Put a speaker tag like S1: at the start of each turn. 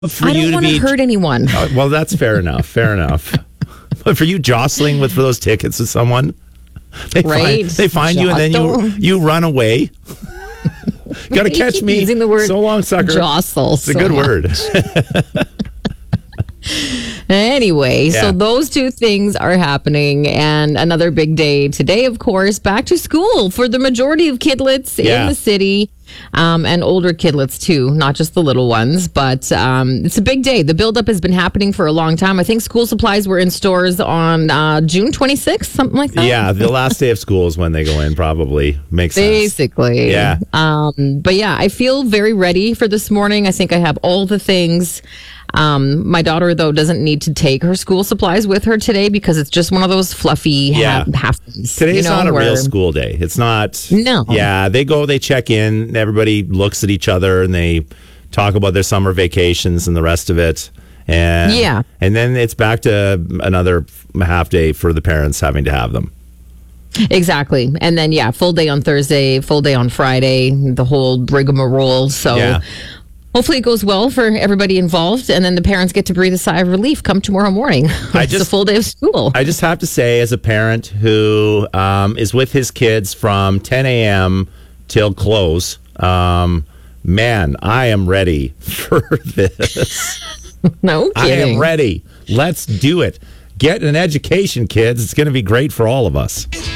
S1: For
S2: I don't
S1: you
S2: want to hurt anyone.
S1: Well, that's fair enough. Fair enough. But for you jostling for those tickets with someone, they find you and then you run away. Got to catch me.
S2: Using the word
S1: so long, sucker.
S2: Jostle.
S1: It's a good word.
S2: Anyway, so those two things are happening, and another big day today, of course, back to school for the majority of kidlets in the city, and older kidlets too, not just the little ones, but it's a big day. The buildup has been happening for a long time. I think school supplies were in stores on June 26th, something like that.
S1: Yeah, the last day of school is when they go in, probably. Makes sense.
S2: Basically.
S1: Yeah.
S2: But yeah, I feel very ready for this morning. I think I have all the things. My daughter, though, doesn't need to take her school supplies with her today because it's just one of those fluffy half days.
S1: Today's not a real school day. It's not.
S2: No.
S1: Yeah, they go, they check in, everybody looks at each other, and they talk about their summer vacations and the rest of it. And, and then it's back to another half day for the parents having to have them.
S2: Exactly. And then, full day on Thursday, full day on Friday, the whole rigmarole. So hopefully it goes well for everybody involved, and then the parents get to breathe a sigh of relief come tomorrow morning. It's a full day of school.
S1: I just have to say, as a parent who is with his kids from 10 a.m. till close, man, I am ready for this.
S2: No kidding.
S1: I am ready. Let's do it. Get an education, kids. It's going to be great for all of us.